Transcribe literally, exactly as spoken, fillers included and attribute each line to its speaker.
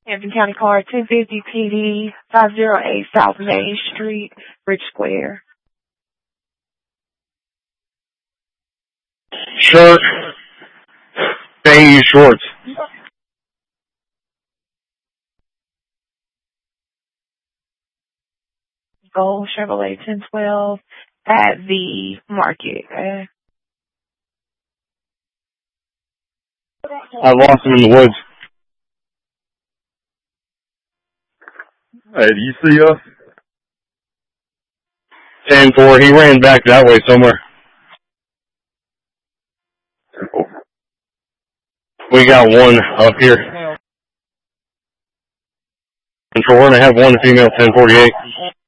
Speaker 1: Hampton County Car, ten fifty P D, five oh eight South Main Street, Rich Square.
Speaker 2: Shirt. They use shorts.
Speaker 1: Gold Chevrolet ten twelve at the market. Okay?
Speaker 2: I lost him in the woods. Hey, do you see us? ten four, he ran back that way somewhere. We got one up here. Control, we're going to have one female ten forty-eight.